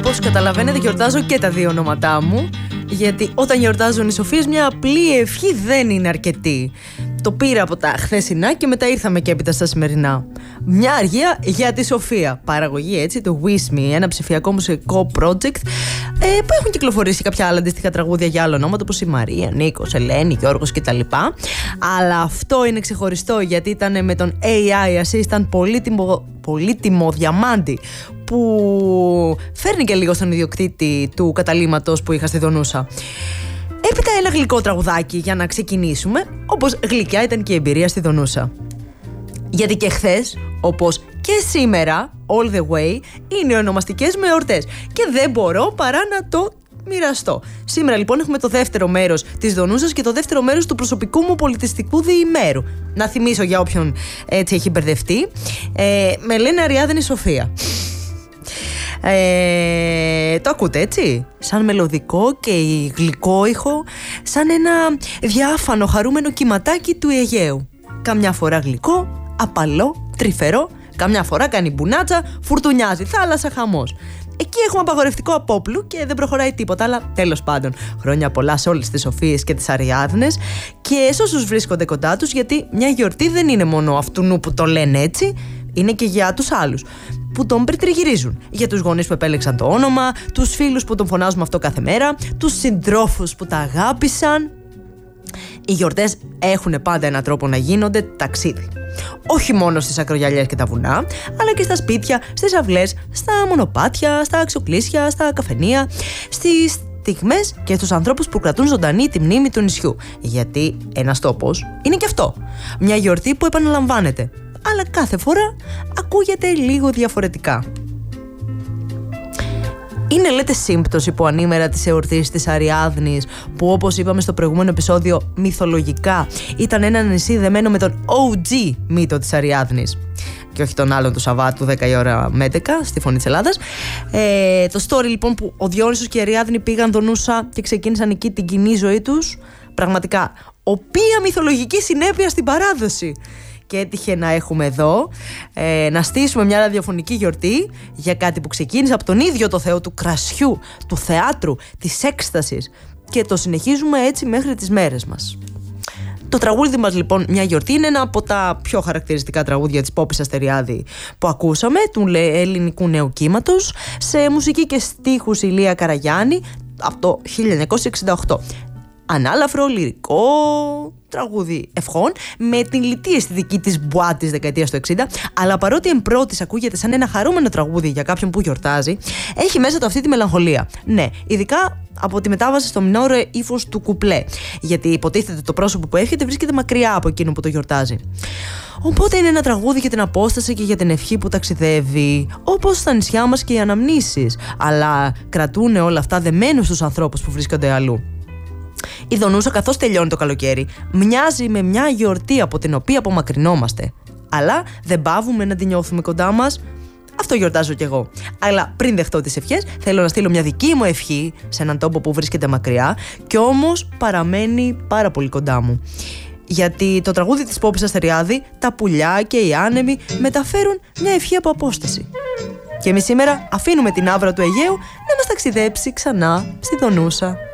Όπως καταλαβαίνετε, γιορτάζω και τα δύο ονόματά μου. Γιατί όταν γιορτάζουν οι Σοφίες, μια απλή ευχή δεν είναι αρκετή. Το πήρα από τα χθεσινά και μετά ήρθαμε και έπειτα στα σημερινά. Μια αργία για τη Σοφία. Παραγωγή έτσι, το Wish Me, ένα ψηφιακό μουσικό project που έχουν κυκλοφορήσει κάποια άλλα αντίστοιχα τραγούδια για άλλο ονόματα, όπως η Μαρία, Νίκος, Ελένη, Γιώργος κτλ. Αλλά αυτό είναι ξεχωριστό γιατί ήταν με τον AI assistant πολύτιμο διαμάντι, που φέρνει και λίγο στον ιδιοκτήτη του καταλύματος που είχα στη Δονούσα. Έπειτα ένα γλυκό τραγουδάκι για να ξεκινήσουμε, όπως γλυκιά ήταν και η εμπειρία στη Δονούσα. Γιατί και χθες, όπως και σήμερα, all the way, είναι ονομαστικές με εορτές και δεν μπορώ παρά να το μοιραστώ. Σήμερα λοιπόν έχουμε το δεύτερο μέρος της Δονούσας και το δεύτερο μέρος του προσωπικού μου πολιτιστικού διημέρου. Να θυμίσω για όποιον έτσι έχει μπερδευτεί, με λένε Αριάδνη Σοφία. Το ακούτε έτσι, σαν μελωδικό και γλυκό ήχο, σαν ένα διάφανο χαρούμενο κυματάκι του Αιγαίου. Καμιά φορά γλυκό, απαλό, τρυφερό, καμιά φορά κάνει μπουνάτσα, φουρτουνιάζει, θάλασσα, χαμός. Εκεί έχουμε απαγορευτικό απόπλου και δεν προχωράει τίποτα, αλλά τέλος πάντων, χρόνια πολλά σε όλες τις Σοφίες και τις Αριάδνες και σε όσους βρίσκονται κοντά τους, γιατί μια γιορτή δεν είναι μόνο αυτού που το λένε έτσι, είναι και για τους άλλους που τον περιτριγυρίζουν. Για τους γονείς που επέλεξαν το όνομα, τους φίλους που τον φωνάζουν αυτό κάθε μέρα, τους συντρόφους που τα αγάπησαν. Οι γιορτές έχουν πάντα έναν τρόπο να γίνονται ταξίδι. Όχι μόνο στις ακρογιαλιές και τα βουνά, αλλά και στα σπίτια, στις αυλές, στα μονοπάτια, στα αξιοκλήσια, στα καφενεία, στις στιγμές και στους ανθρώπους που κρατούν ζωντανή τη μνήμη του νησιού. Γιατί ένας τόπος είναι και αυτό. Μια γιορτή που επαναλαμβάνεται, αλλά κάθε φορά ακούγεται λίγο διαφορετικά. Είναι, λέτε, σύμπτωση που ανήμερα της εορτής της Αριάδνης, που όπως είπαμε στο προηγούμενο επεισόδιο, μυθολογικά ήταν ένα νησί δεμένο με τον OG μύτο της Αριάδνης και όχι τον άλλον του Σαββάτου 10 η ώρα με 11 στη Φωνή της Ελλάδας. Το story λοιπόν που ο Διόνυσος και η Αριάδνη πήγαν Δονούσα και ξεκίνησαν εκεί την κοινή ζωή τους, πραγματικά οποία μυθολογική συνέπεια στην παράδοση. Και έτυχε να έχουμε εδώ, να στήσουμε μια ραδιοφωνική γιορτή για κάτι που ξεκίνησε από τον ίδιο το Θεό του κρασιού, του θεάτρου, της έκστασης, και το συνεχίζουμε έτσι μέχρι τις μέρες μας. Το τραγούδι μας λοιπόν, μια γιορτή, είναι ένα από τα πιο χαρακτηριστικά τραγούδια της Πόπης Αστεριάδη που ακούσαμε, του ελληνικού νέου κύματος, σε μουσική και στίχους Ηλία Καραγιάννη από το 1968. Ανάλαφρο, λυρικό τραγούδι ευχών, με την λιτή αισθητική της μπουάτ της δεκαετίας του 60, αλλά παρότι εμπρότης ακούγεται σαν ένα χαρούμενο τραγούδι για κάποιον που γιορτάζει, έχει μέσα του αυτή τη μελαγχολία. Ναι, ειδικά από τη μετάβαση στο μινόρο ύφος του κουπλέ, γιατί υποτίθεται το πρόσωπο που εύχεται βρίσκεται μακριά από εκείνο που το γιορτάζει. Οπότε είναι ένα τραγούδι για την απόσταση και για την ευχή που ταξιδεύει, όπως στα νησιά μας και οι αναμνήσεις, αλλά κρατούν όλα αυτά δεμένους στους ανθρώπους που βρίσκονται αλλού. Η Δονούσα, καθώς τελειώνει το καλοκαίρι, μοιάζει με μια γιορτή από την οποία απομακρυνόμαστε. Αλλά δεν παύουμε να την νιώθουμε κοντά μας. Αυτό γιορτάζω κι εγώ. Αλλά πριν δεχτώ τις ευχές, θέλω να στείλω μια δική μου ευχή σε έναν τόπο που βρίσκεται μακριά και όμως παραμένει πάρα πολύ κοντά μου. Γιατί το τραγούδι της Πόπης Αστεριάδη, τα πουλιά και οι άνεμοι μεταφέρουν μια ευχή από απόσταση. Και εμείς σήμερα αφήνουμε την άβρα του Αιγαίου να μας ταξιδέψει ξανά στη Δονούσα.